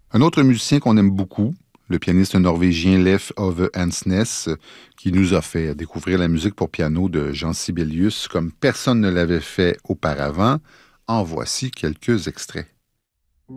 Un autre musicien qu'on aime beaucoup, le pianiste norvégien Leif Ove Ansnes, qui nous a fait découvrir la musique pour piano de Jean Sibelius comme personne ne l'avait fait auparavant. En voici quelques extraits.